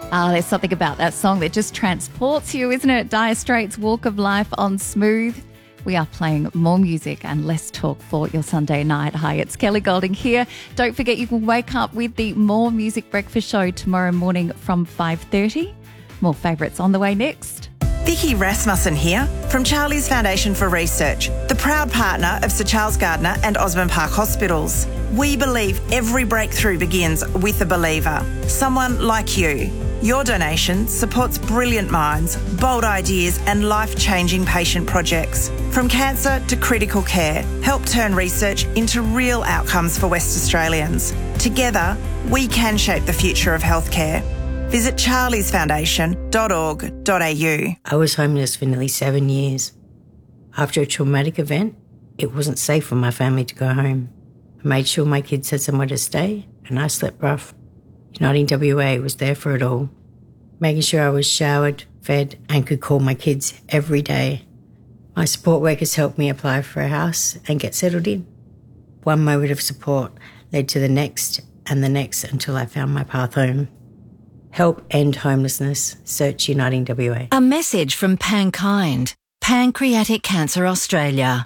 There's something about that song that just transports you, isn't it? Dire Straits, Walk of Life on Smooth. We are playing more music and less talk for your Sunday night. Hi, it's Kelly Golding here. Don't forget you can wake up with the More Music Breakfast Show tomorrow morning from 5:30. More favourites on the way next. Vicky Rasmussen here from Charlie's Foundation for Research, the proud partner of Sir Charles Gardner and Osborne Park Hospitals. We believe every breakthrough begins with a believer, someone like you. Your donation supports brilliant minds, bold ideas and life-changing patient projects. From cancer to critical care, help turn research into real outcomes for West Australians. Together, we can shape the future of healthcare. Visit charliesfoundation.org.au. I was homeless for nearly 7 years. After a traumatic event, it wasn't safe for my family to go home. I made sure my kids had somewhere to stay, and I slept rough. Uniting WA was there for it all, making sure I was showered, fed, and could call my kids every day. My support workers helped me apply for a house and get settled in. One moment of support led to the next and the next until I found my path home. Help end homelessness. Search Uniting WA. A message from Pankind, Pancreatic Cancer Australia.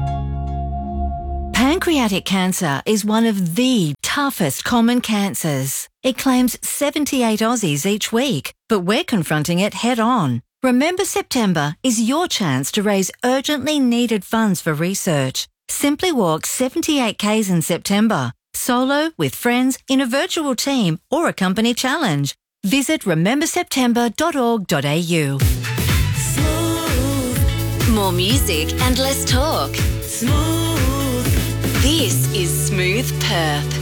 Pancreatic cancer is one of the toughest common cancers. It claims 78 Aussies each week, but we're confronting it head on. Remember September is your chance to raise urgently needed funds for research. Simply walk 78 Ks in September, solo, with friends, in a virtual team or a company challenge. Visit rememberseptember.org.au. Smooth. More music and less talk. Smooth. This is Smooth Perth.